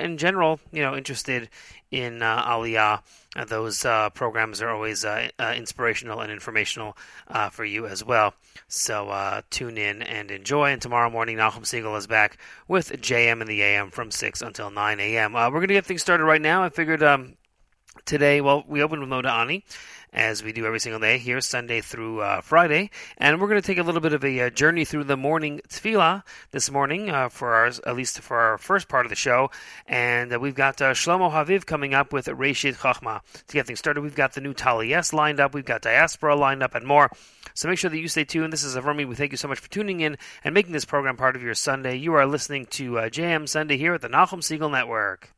in general, interested in Aliyah. Those programs are always inspirational and informational for you as well. So tune in and enjoy. And tomorrow morning, Nachum Siegel is back with JM in the AM from 6 until 9 a.m. We're going to get things started right now. I figured today, we opened with Moda Ani, as we do every single day here, Sunday through Friday. And we're going to take a little bit of a journey through the morning tefillah this morning, at least for our first part of the show. And we've got Shlomo Haviv coming up with Reshit Chachma. To get things started, we've got the new Tali Yes lined up, we've got Diaspora lined up, and more. So make sure that you stay tuned. This is Avrami. We thank you so much for tuning in and making this program part of your Sunday. You are listening to JM Sunday here at the Nachum Siegel Network.